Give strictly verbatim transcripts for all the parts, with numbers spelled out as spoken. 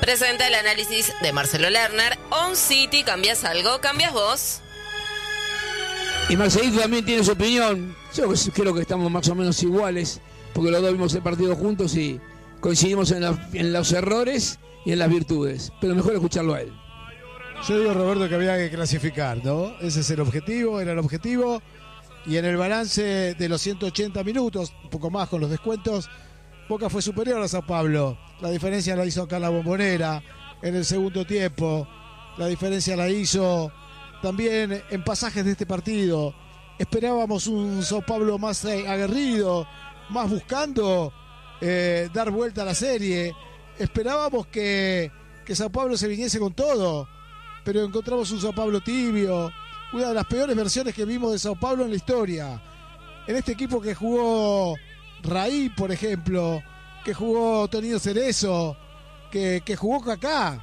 Presenta el análisis de Marcelo Lerner. On City, ¿cambias algo? ¿Cambias vos? Y Marcelito también tiene su opinión. Yo creo que estamos más o menos iguales, porque los dos vimos el partido juntos y coincidimos en, la, en los errores y en las virtudes. Pero mejor escucharlo a él. Yo digo, Roberto, que había que clasificar, ¿no? Ese es el objetivo, era el objetivo. Y en el balance de los ciento ochenta minutos, un poco más con los descuentos, Boca fue superior a Sao Paulo. La diferencia la hizo acá en la Bombonera en el segundo tiempo. La diferencia la hizo también en pasajes de este partido. Esperábamos un Sao Paulo más eh, aguerrido, más buscando eh, dar vuelta a la serie. Esperábamos que, que Sao Paulo se viniese con todo, pero encontramos un Sao Paulo tibio, una de las peores versiones que vimos de Sao Paulo en la historia. En este equipo que jugó Raí, por ejemplo, que jugó Tonino Cerezo, que, que jugó Kaká,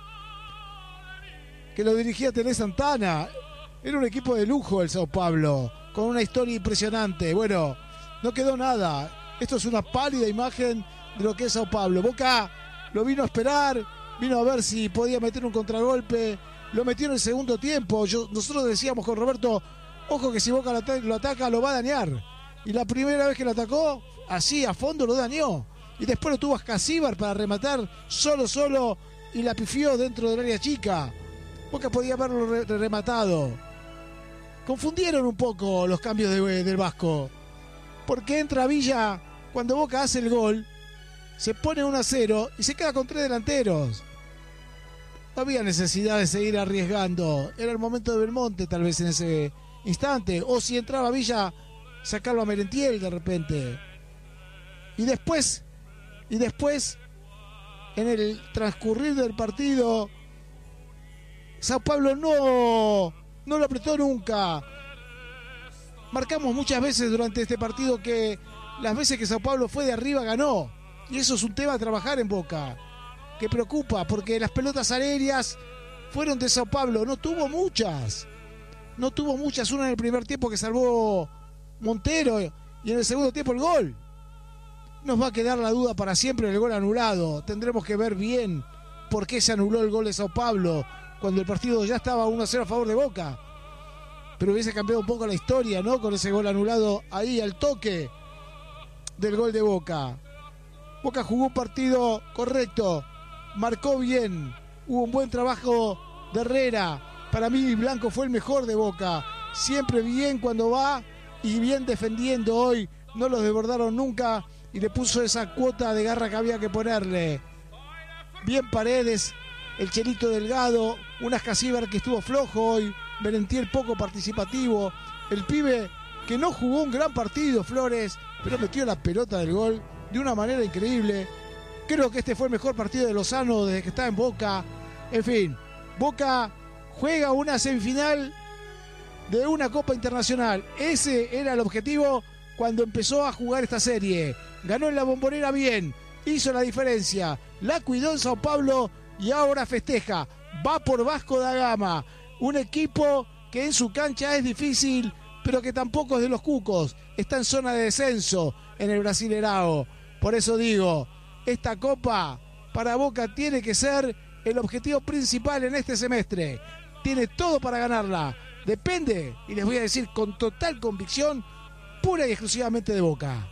que lo dirigía Tené Santana. Era un equipo de lujo el Sao Paulo, con una historia impresionante. Bueno, no quedó nada. Esto es una pálida imagen de lo que es Sao Paulo. Boca lo vino a esperar, vino a ver si podía meter un contragolpe, lo metió en el segundo tiempo. Yo, nosotros decíamos con Roberto, ojo que si Boca lo, lo ataca lo va a dañar. Y la primera vez que lo atacó, así a fondo lo dañó. Y después lo tuvo a Scasíbar para rematar solo, solo, y la pifió dentro del área chica. Boca podía haberlo re rematado. Confundieron un poco los cambios de, del Vasco. Porque entra Villa cuando Boca hace el gol, se pone uno a cero y se queda con tres delanteros. No había necesidad de seguir arriesgando. Era el momento de Belmonte tal vez en ese instante. O si entraba Villa, sacarlo a Merentiel de repente. Y después, y después, en el transcurrir del partido, Sao Paulo no, no lo apretó nunca. Marcamos muchas veces durante este partido que las veces que Sao Paulo fue de arriba ganó. Y eso es un tema a trabajar en Boca, que preocupa, porque las pelotas aéreas fueron de Sao Paulo. No tuvo muchas. No tuvo muchas. Una en el primer tiempo que salvó Montero y en el segundo tiempo el gol. Nos va a quedar la duda para siempre del gol anulado. Tendremos que ver bien por qué se anuló el gol de Sao Paulo cuando el partido ya estaba uno a cero a favor de Boca. Pero hubiese cambiado un poco la historia, ¿no? Con ese gol anulado ahí al toque del gol de Boca. Boca jugó un partido correcto, marcó bien, hubo un buen trabajo de Herrera. Para mí Blanco fue el mejor de Boca, siempre bien cuando va y bien defendiendo. Hoy no los desbordaron nunca y le puso esa cuota de garra que había que ponerle. Bien Paredes, el Chelito Delgado, un Scasíbar que estuvo flojo hoy, Merentiel poco participativo, el pibe que no jugó un gran partido, Flores, pero metió la pelota del gol de una manera increíble. Creo que este fue el mejor partido de Lozano desde que está en Boca. En fin, Boca juega una semifinal de una Copa Internacional. Ese era el objetivo cuando empezó a jugar esta serie. Ganó en la Bombonera bien, hizo la diferencia, la cuidó en Sao Paulo y ahora festeja. Va por Vasco da Gama, un equipo que en su cancha es difícil, pero que tampoco es de los cucos. Está en zona de descenso en el Brasileirao. Por eso digo, esta Copa para Boca tiene que ser el objetivo principal en este semestre. Tiene todo para ganarla. Depende, y les voy a decir con total convicción, pura y exclusivamente de Boca.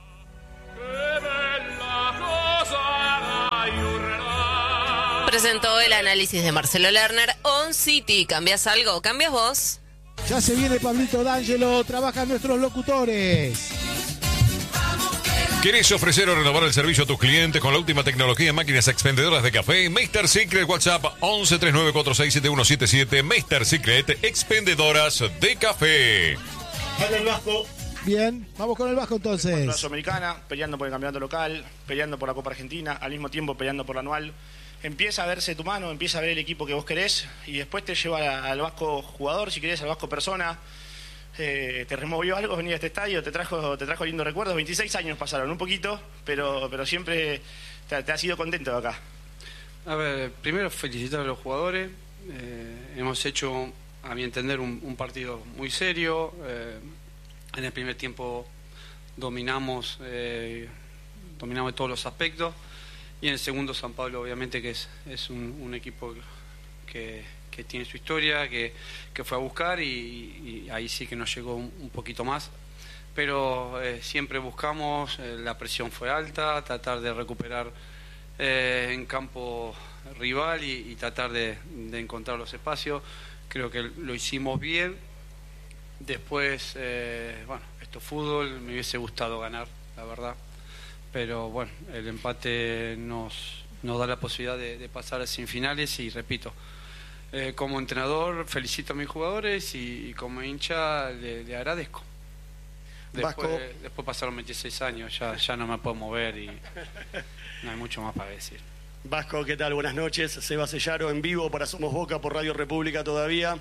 Presentó el análisis de Marcelo Lerner. On City, ¿cambias algo? ¿Cambias vos? Ya se viene Pablito D'Angelo, trabajan nuestros locutores. ¿Querés ofrecer o renovar el servicio a tus clientes con la última tecnología en máquinas expendedoras de café? Mister Secret, WhatsApp once treinta y nueve cuarenta y seis setenta y uno setenta y siete. Mister Secret, expendedoras de café. Dale el Vasco. Bien, vamos con el Vasco entonces. La Sudamericana, peleando por el campeonato local, peleando por la Copa Argentina, al mismo tiempo peleando por la anual. Empieza a verse tu mano, empieza a ver el equipo que vos querés y después te lleva al Vasco jugador, si querés, al Vasco persona. Eh, te removió algo venir a este estadio, te trajo, te trajo lindos recuerdos. veintiséis años pasaron, un poquito, pero, pero siempre te, te has ido contento de acá. A ver, primero felicitar a los jugadores. Eh, hemos hecho, a mi entender, un, un partido muy serio. Eh, en el primer tiempo dominamos, eh, dominamos todos los aspectos. y en el segundo San Pablo, obviamente, que es, es un, un equipo que, que tiene su historia, que, que fue a buscar, y, y ahí sí que nos llegó un, un poquito más. Pero eh, siempre buscamos, eh, la presión fue alta, tratar de recuperar eh, en campo rival y, y tratar de, de encontrar los espacios. Creo que lo hicimos bien. Después, eh, bueno, esto es fútbol, me hubiese gustado ganar, la verdad. Pero bueno, el empate nos, nos da la posibilidad de, de pasar a semifinales y repito, eh, como entrenador felicito a mis jugadores y, y como hincha le, le agradezco. Después, después pasaron veintiséis años, ya, ya no me puedo mover y no hay mucho más para decir. Vasco, ¿qué tal? Buenas noches. Seba Sellaro en vivo para Somos Boca por Radio República todavía.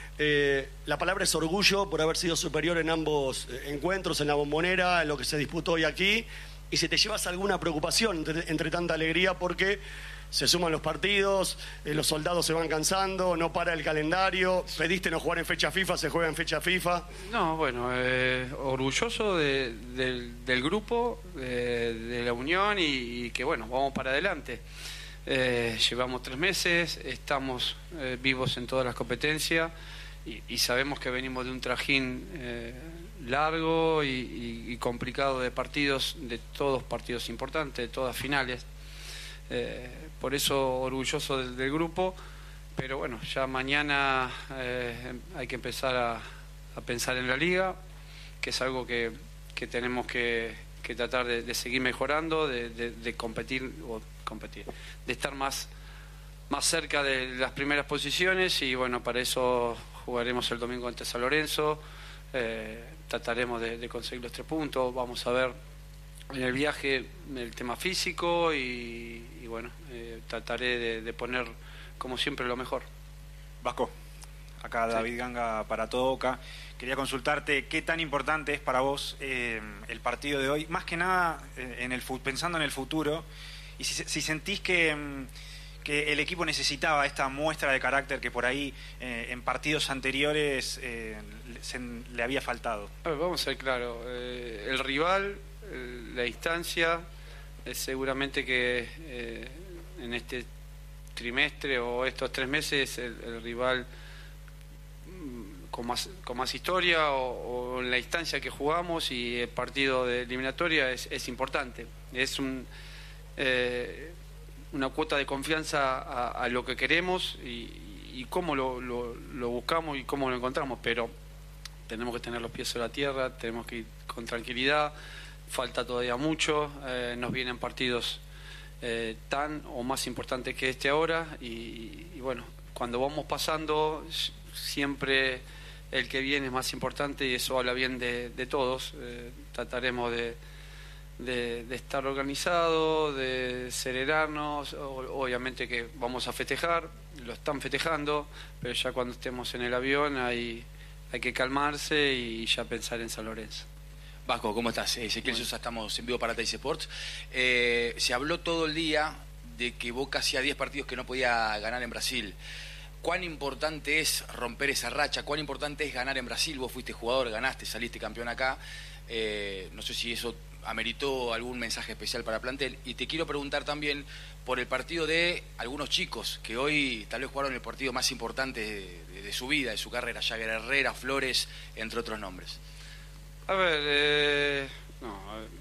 Eh, la palabra es orgullo por haber sido superior en ambos encuentros, en la Bombonera, en lo que se disputó hoy aquí. Y si te llevas alguna preocupación entre, entre tanta alegría, porque se suman los partidos, eh, los soldados se van cansando, no para el calendario, pediste no jugar en fecha FIFA, se juega en fecha FIFA. No, bueno, eh, orgulloso de, del, del grupo, de, de la unión y, y que bueno, vamos para adelante. Eh, llevamos tres meses, estamos eh, vivos en todas las competencias y, y sabemos que venimos de un trajín eh, largo y, y, y complicado de partidos, de todos partidos importantes, de todas finales. Eh, por eso orgulloso del, del grupo, pero bueno, ya mañana eh, hay que empezar a, a pensar en la liga, que es algo que, que tenemos que, que tratar de, de seguir mejorando, de, de, de competir o competir, de estar más, más cerca de las primeras posiciones y bueno, para eso jugaremos el domingo ante San Lorenzo, eh, trataremos de, de conseguir los tres puntos, vamos a ver en el viaje el tema físico y, y bueno, eh, trataré de, de poner como siempre lo mejor. Vasco, acá David sí. Ganga para Todo Boca. Quería consultarte qué tan importante es para vos eh, el partido de hoy, más que nada eh, en el pensando en el futuro, y si, si sentís que, que el equipo necesitaba esta muestra de carácter que por ahí eh, en partidos anteriores eh, se, le había faltado. A ver, vamos a ser claros, eh, el rival, la instancia, es seguramente que eh, en este trimestre o estos tres meses el, el rival con más, con más historia o, o en la instancia que jugamos y el partido de eliminatoria es, es importante, es un, eh, una cuota de confianza a, a lo que queremos y, y cómo lo, lo, lo buscamos y cómo lo encontramos, pero tenemos que tener los pies sobre la tierra, tenemos que ir con tranquilidad. Falta todavía mucho, eh, nos vienen partidos eh, tan o más importantes que este ahora y, y bueno, cuando vamos pasando siempre el que viene es más importante y eso habla bien de, de todos. Eh, trataremos de, de, de estar organizados, de serenarnos, o, obviamente que vamos a festejar, lo están festejando, pero ya cuando estemos en el avión hay, hay que calmarse y ya pensar en San Lorenzo. Vasco, ¿cómo estás? Ezequiel Sosa, estamos en vivo para Teis Sports. Eh, se habló todo el día de que Boca hacía diez partidos que no podía ganar en Brasil. ¿Cuán importante es romper esa racha? ¿Cuán importante es ganar en Brasil? Vos fuiste jugador, ganaste, saliste campeón acá. Eh, no sé si eso ameritó algún mensaje especial para plantel. Y te quiero preguntar también por el partido de algunos chicos que hoy tal vez jugaron el partido más importante de, de, de su vida, de su carrera. Jagger Herrera, Flores, entre otros nombres. A ver, eh, no,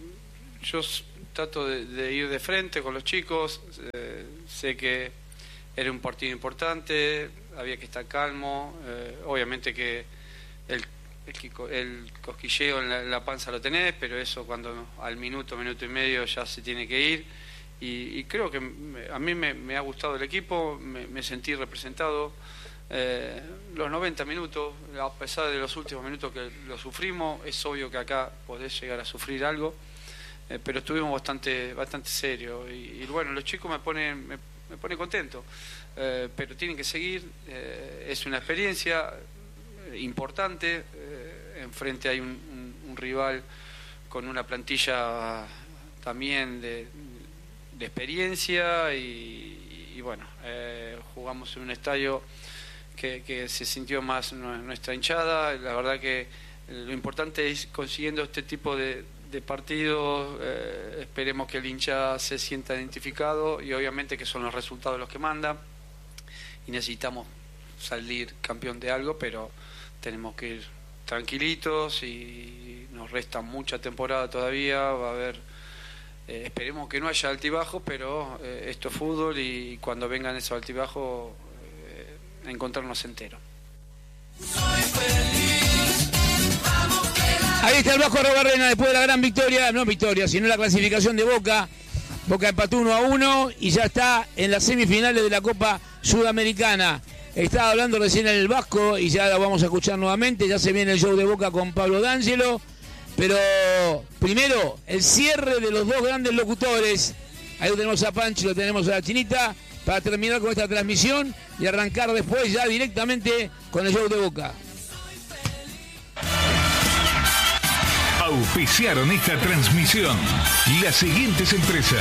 yo trato de, de ir de frente con los chicos, eh, sé que era un partido importante, había que estar calmo, eh, obviamente que el, el, el cosquilleo en la, en la panza lo tenés, pero eso cuando al minuto, minuto y medio ya se tiene que ir y, y creo que me, a mí me, me ha gustado el equipo, me, me sentí representado. Eh, los noventa minutos, a pesar de los últimos minutos que lo sufrimos, es obvio que acá podés llegar a sufrir algo, eh, pero estuvimos bastante bastante serios y, y bueno, los chicos me ponen me, me pone contento, eh, pero tienen que seguir, eh, es una experiencia importante, eh, enfrente hay un, un, un rival con una plantilla también de, de experiencia y, y bueno, eh, jugamos en un estadio Que, que se sintió más nuestra hinchada. La verdad que lo importante es consiguiendo este tipo de, de partido, eh, esperemos que el hincha se sienta identificado y obviamente que son los resultados los que mandan y necesitamos salir campeón de algo, pero tenemos que ir tranquilitos y nos resta mucha temporada todavía, va a haber, eh, esperemos que no haya altibajos, pero eh, esto es fútbol y cuando vengan esos altibajos eh, encontrarnos enteros. Ahí está el Vasco Arrobarrena después de la gran victoria, no victoria, sino la clasificación de Boca. Boca empató uno a uno y ya está en las semifinales de la Copa Sudamericana. Estaba hablando recién el Vasco y ya lo vamos a escuchar nuevamente. Ya se viene el show de Boca con Pablo D'Angelo. Pero primero, el cierre de los dos grandes locutores. Ahí lo tenemos a Panchi, lo tenemos a la Chinita, para terminar con esta transmisión y arrancar después ya directamente con el show de Boca. Auspiciaron esta transmisión las siguientes empresas.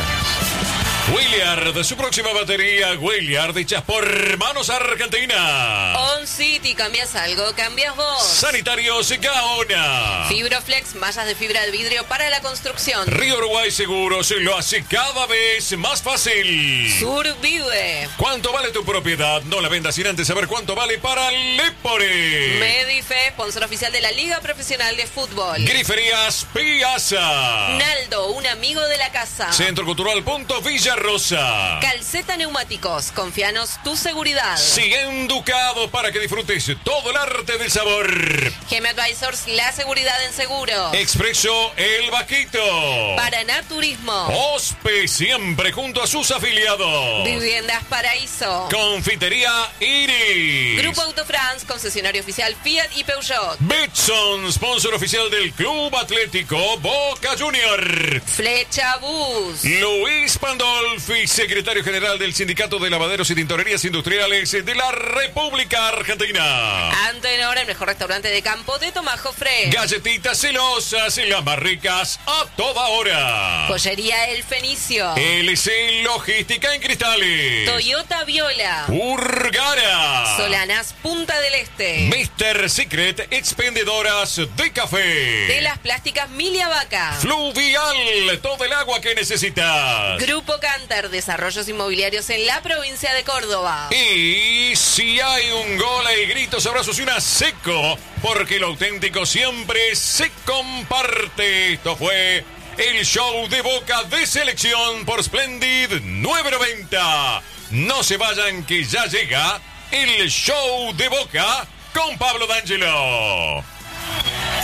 Williard, su próxima batería, Williard, hechas por Manos Argentina. On City, cambias algo, cambias vos. Sanitarios Gaona. Fibroflex, mallas de fibra de vidrio para la construcción. Río Uruguay Seguros lo hace cada vez más fácil. Survive. ¿Cuánto vale tu propiedad? No la vendas sin antes saber cuánto vale para Lepore. Medife, sponsor oficial de la Liga Profesional de Fútbol. Griferías Piazza. Naldo, un amigo de la casa. Centro Cultural Punto Villa Rosa. Calceta Neumáticos, confianos tu seguridad. Sigue Ducado para que disfrutes todo el arte del sabor. Gem Advisors, la seguridad en seguro. Expreso El Vaquito. Paraná Turismo. Ospe, siempre junto a sus afiliados. Viviendas Paraíso. Confitería Iris. Grupo Autofrance, concesionario oficial Fiat y Peugeot. Betson, sponsor oficial del Club Atlético Boca Junior. Flecha Bus. Luis Pandolfi, secretario general del Sindicato de Lavaderos y Tintorerías Industriales de la República Argentina. Antenor, el mejor restaurante de campo de Tomajo Fresh. Galletitas celosas, las más ricas a toda hora. Joyería El Fenicio. L C Logística en Cristales. Toyota Viola. Urgara. Solanas Punta del Este. mister Secret, expendedoras de café. Telas plásticas Milia Vaca. Fluvial, todo el agua que necesitas. Grupo Canter, desarrollos inmobiliarios en la provincia de Córdoba. Y si hay un gol hay gritos, abrazos y una seco, porque lo auténtico siempre se comparte. Esto fue el show de Boca de Selección por Splendid nueve noventa. No se vayan que ya llega el show de Boca con Pablo D'Angelo.